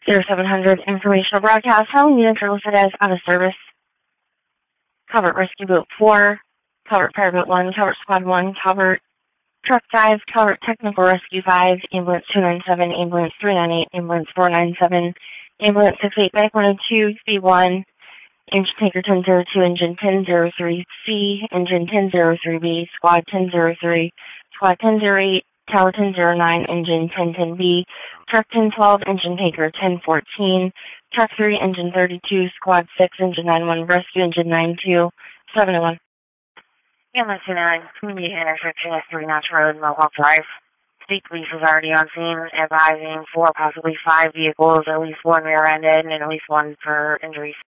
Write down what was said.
0700 informational broadcast. Helen units are listed as out of service. Covert Rescue Boat 4, Covert Fire Boat 1, Covert Squad 1, Covert Truck 5, Covert Technical Rescue 5, Ambulance 297, Ambulance 398, Ambulance 497, Ambulance 68, Back 102, Speed 1, Engine Tanker 1002, Engine 1003C, Engine 1003B, Squad 1003, Squad 1008, Tower 1009, Engine 1010B, Truck 1012, Engine Tanker 1014, Truck 3, Engine 32, Squad 6, Engine 91, Rescue Engine 92, 701. Ambulance 29, community intersection at 3 Notch Road, Mohawk Drive. State police is already on scene, advising 4, possibly 5 vehicles, at least 1 rear-ended and at least 1 for injuries.